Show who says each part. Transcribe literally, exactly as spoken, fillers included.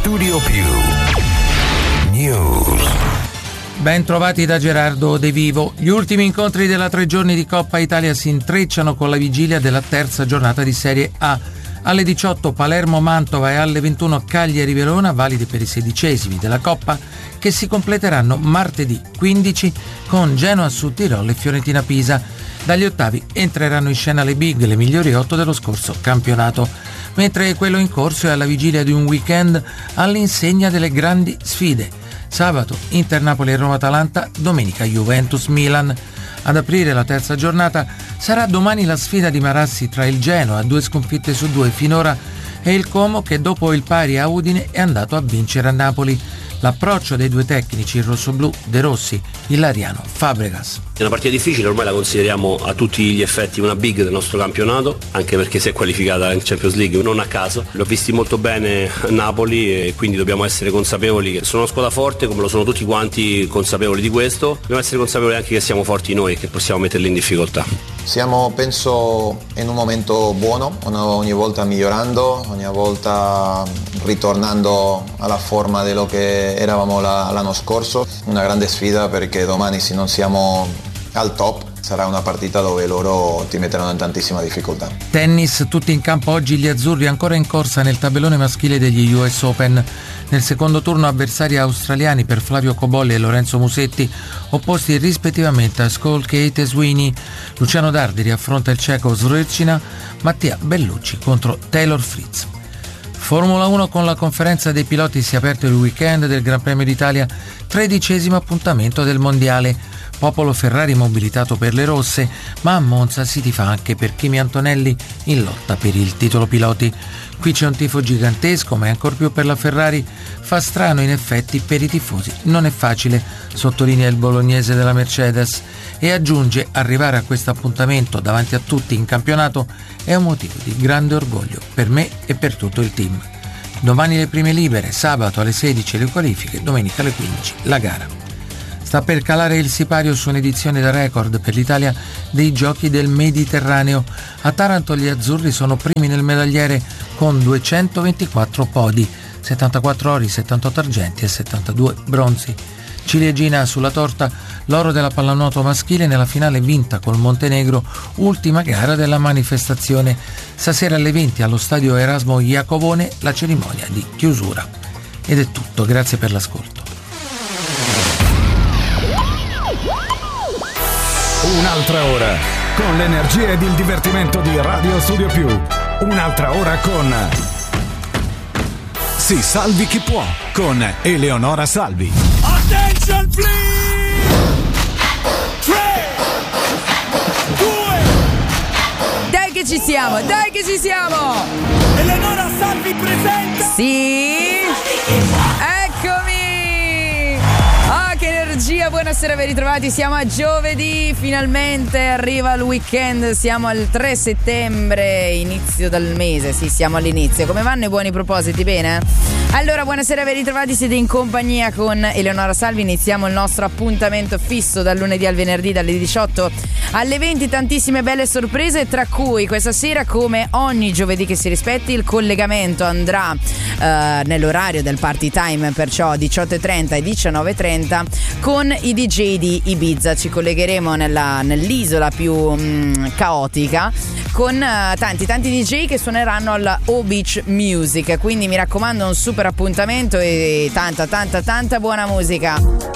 Speaker 1: Studio Più News.
Speaker 2: Ben trovati da Gerardo De Vivo. Gli ultimi incontri della tre giorni di Coppa Italia si intrecciano con la vigilia della terza giornata di Serie A. Alle diciotto Palermo-Mantova e alle ventuno Cagliari-Verona, validi per i sedicesimi della Coppa, che si completeranno martedì quindici con Genoa-Sud Tirolo e Fiorentina-Pisa. Dagli ottavi entreranno in scena le big, le migliori otto dello scorso campionato, mentre quello in corso è alla vigilia di un weekend all'insegna delle grandi sfide. Sabato Inter-Napoli e Roma-Atalanta, domenica Juventus-Milan. Ad aprire la terza giornata sarà domani la sfida di Marassi tra il Genoa, due sconfitte su due finora, e il Como che dopo il pari a Udine è andato a vincere a Napoli. L'approccio dei due tecnici, il rossoblù, De Rossi, il Lariano, Fabregas.
Speaker 3: È una partita difficile, ormai la consideriamo a tutti gli effetti una big del nostro campionato, anche perché si è qualificata in Champions League, non a caso. L'ho visti molto bene a Napoli e quindi dobbiamo essere consapevoli che sono una squadra forte, come lo sono tutti quanti consapevoli di questo. Dobbiamo essere consapevoli anche che siamo forti noi e che possiamo metterli in difficoltà.
Speaker 4: Siamo, penso, in un momento buono, ogni volta migliorando, ogni volta ritornando alla forma di quello che eravamo la, l'anno scorso. Una grande sfida perché domani, se non siamo al top, sarà una partita dove loro ti metteranno in tantissima difficoltà.
Speaker 2: Tennis, tutti in campo oggi gli azzurri, ancora in corsa nel tabellone maschile degli U S Open. Nel secondo turno avversari australiani per Flavio Cobolli e Lorenzo Musetti, opposti rispettivamente a Skolkate e Sweeney. Luciano Darderi affronta il ceco Srcina, Mattia Bellucci contro Taylor Fritz. Formula uno, con la conferenza dei piloti si è aperto il weekend del Gran Premio d'Italia, tredicesimo appuntamento del mondiale. Popolo Ferrari mobilitato per le rosse, ma a Monza si tifa anche per Kimi Antonelli in lotta per il titolo piloti. Qui c'è un tifo gigantesco, ma è ancor più per la Ferrari. Fa strano in effetti per i tifosi, non è facile, sottolinea il bolognese della Mercedes, e aggiunge: arrivare a questo appuntamento davanti a tutti in campionato è un motivo di grande orgoglio per me e per tutto il team. Domani le prime libere, sabato alle sedici le qualifiche, domenica alle quindici la gara. Sta per calare il sipario su un'edizione da record per l'Italia dei Giochi del Mediterraneo. A Taranto gli azzurri sono primi nel medagliere con duecentoventiquattro podi, settantaquattro ori, settantotto argenti e settantadue bronzi. Ciliegina sulla torta l'oro della pallanuoto maschile nella finale vinta col Montenegro, ultima gara della manifestazione. Stasera alle venti allo stadio Erasmo Iacovone la cerimonia di chiusura. Ed è tutto, grazie per l'ascolto.
Speaker 1: Un'altra ora con l'energia ed il divertimento di Radio Studio Più. Un'altra ora con Si salvi chi può con Eleonora Salvi.
Speaker 5: Attention please! tre, due
Speaker 6: Dai che ci siamo, dai che ci siamo!
Speaker 5: Eleonora Salvi presenta!
Speaker 6: Sì! Eccomi! Ah, che energia! Buonasera, ben ritrovati. Siamo a giovedì, finalmente arriva il weekend. Siamo al tre settembre, inizio del mese. Sì, siamo all'inizio. Come vanno i buoni propositi? Bene? Allora, buonasera, ben ritrovati. Siete in compagnia con Eleonora Salvi. Iniziamo il nostro appuntamento fisso dal lunedì al venerdì dalle diciotto alle venti. Tantissime belle sorprese, tra cui questa sera, come ogni giovedì che si rispetti, il collegamento andrà eh, nell'orario del party time, perciò diciotto e trenta e diciannove e trenta, con i D J di Ibiza. Ci collegheremo nella, nell'isola più mh, caotica con uh, tanti tanti D J che suoneranno alla O Beach Music, quindi mi raccomando un super appuntamento e tanta tanta tanta buona musica.